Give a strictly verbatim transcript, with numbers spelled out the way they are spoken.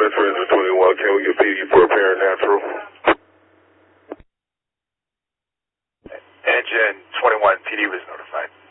Best friends of twenty-one, can we get P D for a paranatural? Engine twenty-one, P D was notified.